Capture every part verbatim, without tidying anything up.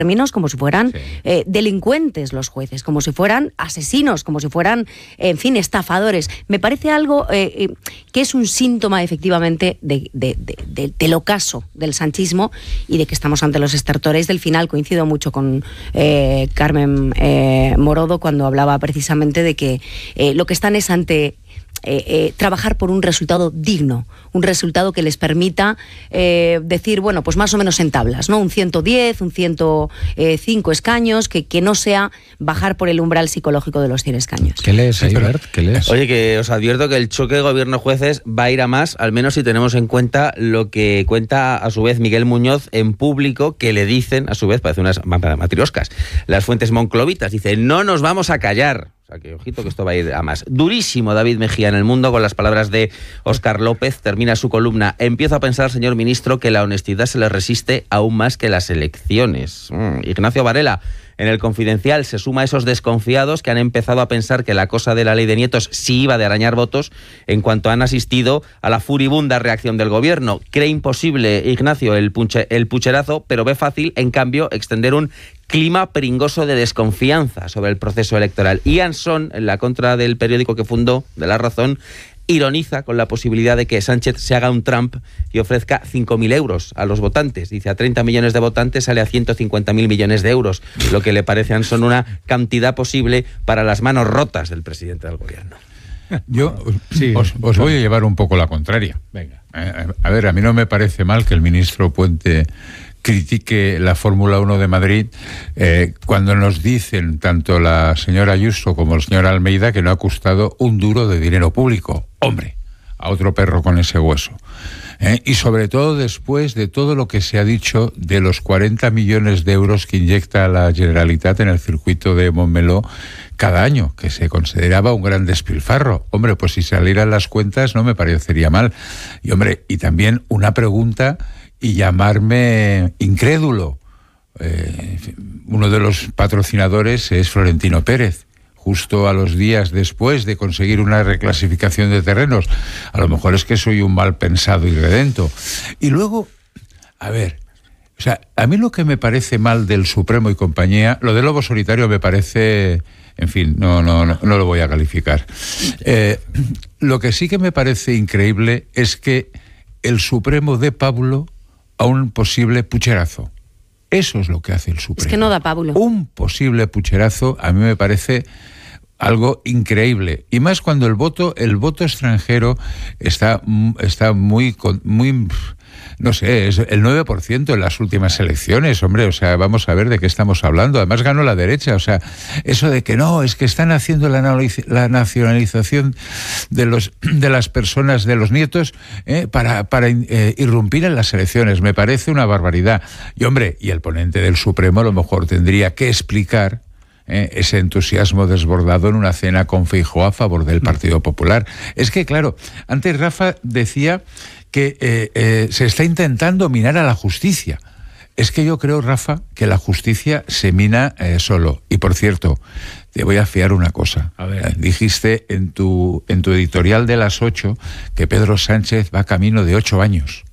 términos como si fueran sí. eh, delincuentes los jueces, como si fueran asesinos, como si fueran, en fin, estafadores. Me parece algo eh, eh, que es un síntoma, efectivamente, de, de, de, de, del ocaso del sanchismo y de que estamos ante los estertores del final. Coincido mucho con eh, Carmen eh, Morodo cuando hablaba precisamente de que eh, lo que están es ante... Eh, eh, trabajar por un resultado digno, un resultado que les permita eh, decir, bueno, pues más o menos en tablas, ¿no? Un ciento diez, un ciento cinco escaños, que, que no sea bajar por el umbral psicológico de los cien escaños. ¿Qué lees ahí, Bert? ¿Qué lees? Oye, que os advierto que el choque de gobierno-jueces va a ir a más, al menos si tenemos en cuenta lo que cuenta a su vez Miguel Muñoz en público, que le dicen, a su vez, parece unas matrioscas, las fuentes monclovitas, dice, no nos vamos a callar. O sea, que ojito que esto va a ir a más. Durísimo David Mejía en El Mundo con las palabras de Óscar López. Termina su columna. Empiezo a pensar, señor ministro, que la honestidad se le resiste aún más que las elecciones. Mm. Ignacio Varela en El Confidencial se suma a esos desconfiados que han empezado a pensar que la cosa de la ley de nietos sí iba de arañar votos en cuanto han asistido a la furibunda reacción del gobierno. Cree imposible, Ignacio, el, punche, el pucherazo, pero ve fácil, en cambio, extender un clima pringoso de desconfianza sobre el proceso electoral. Ian Son, en la contra del periódico que fundó, de La Razón, ironiza con la posibilidad de que Sánchez se haga un Trump y ofrezca cinco mil euros a los votantes. Dice, a treinta millones de votantes sale a ciento cincuenta mil millones de euros, lo que le parece a Son una cantidad posible para las manos rotas del presidente del gobierno. Yo sí, os, os voy a llevar un poco la contraria. Venga. Eh, a ver, a mí no me parece mal que el ministro Puente critique la Fórmula uno de Madrid eh, cuando nos dicen tanto la señora Ayuso como el señor Almeida que no ha costado un duro de dinero público. Hombre, a otro perro con ese hueso. Eh, y sobre todo después de todo lo que se ha dicho de los cuarenta millones de euros que inyecta la Generalitat en el circuito de Montmeló cada año, que se consideraba un gran despilfarro. Hombre, pues si salieran las cuentas no me parecería mal. Y hombre, y también una pregunta y llamarme incrédulo. Eh, uno de los patrocinadores es Florentino Pérez, justo a los días después de conseguir una reclasificación de terrenos. A lo mejor es que soy un mal pensado y redento. Y luego, a ver, o sea, a mí lo que me parece mal del Supremo y compañía, lo de Lobo Solitario me parece, en fin, no, no, no, no lo voy a calificar. Eh, lo que sí que me parece increíble es que el Supremo dé pábulo a un posible pucherazo. Eso es lo que hace el Supremo. Es que no da pábulo. Un posible pucherazo a mí me parece algo increíble. Y más cuando el voto, el voto extranjero está, está muy, muy, no sé, es el nueve por ciento en las últimas elecciones, hombre, o sea, vamos a ver de qué estamos hablando. Además ganó la derecha, o sea, eso de que no, es que están haciendo la, la nacionalización de los de las personas, de los nietos, eh, para, para eh, irrumpir en las elecciones, me parece una barbaridad. Y hombre, y el ponente del Supremo a lo mejor tendría que explicar Eh, ese entusiasmo desbordado en una cena con Feijóo a favor del Partido Popular. Es que, claro, antes Rafa decía que eh, eh, se está intentando minar a la justicia. Es que yo creo, Rafa, que la justicia se mina eh, solo. Y, por cierto, te voy a fiar una cosa. A ver. Eh, dijiste en tu, en tu editorial de las ocho que Pedro Sánchez va camino de ocho años.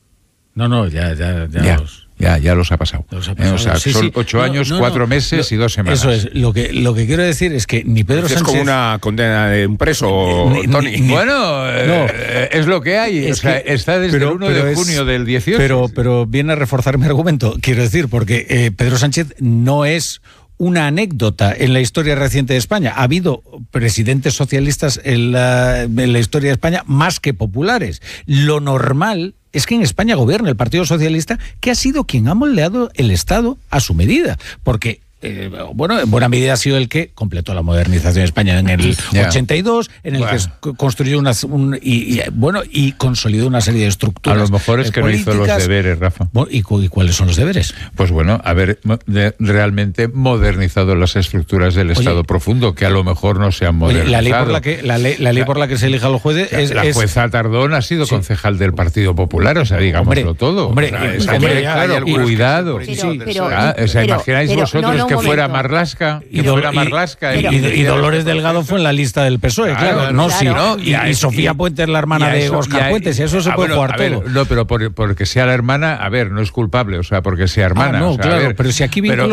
No, no, ya, ya, ya, ya. los... Ya, ya los ha pasado. Los ha pasado. Eh, o sea, sí, son sí. ocho no, años, no, cuatro no, meses lo, y dos semanas. Eso es. Lo que, lo que quiero decir es que ni Pedro Sánchez... Es como una condena de un preso, ni, Tony. Ni, bueno, eh, no, es lo que hay. Es o sea, que, está desde pero, el uno de junio es, del dieciocho. Pero, pero viene a reforzar mi argumento. Quiero decir, porque eh, Pedro Sánchez no es una anécdota en la historia reciente de España. Ha habido presidentes socialistas en la, en la historia de España más que populares. Lo normal es que en España gobierne el Partido Socialista, que ha sido quien ha moldeado el Estado a su medida, porque eh, bueno, en buena medida ha sido el que completó la modernización de España en el yeah. ochenta y dos, en el bueno. que construyó unas, un, y, y, bueno, y consolidó una serie de estructuras. A lo mejor es que no hizo los deberes, Rafa. ¿Y, ¿Y cuáles son los deberes? Pues bueno, haber de, realmente modernizado las estructuras del Oye, Estado profundo, que a lo mejor no se han modernizado. Oye, la ley por la que, la ley, la ley por la que se elijan los jueces o sea, es... La jueza Tardón ha sido sí. concejal del Partido Popular, o sea, digámoslo hombre, todo. Hombre, o sea, hombre, claro, y, cuidado. Pero, sí, pero, o sea, pero, imagináis pero, vosotros no, no, que momento. fuera Marlaska, Y, que do- fuera y- Marlaska. y- y- y Dolores Delgado fue en la lista del P S O E, claro. Claro, no, claro. sí, ¿no? Y, y Sofía Puente es la hermana Y a de eso- Óscar y a- Puentes, y eso se ah, puede bueno, jugar a ver, todo. No, pero por- porque sea la hermana, a ver, no es culpable, o sea, porque sea hermana. Ah, no, o sea, a claro, ver, pero si aquí pero- vínculos